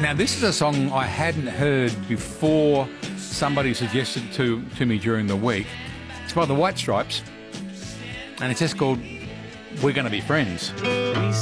Now, this is a song I hadn't heard before somebody suggested to me during the week. It's by the White Stripes, and it's just called We're Gonna Be Friends.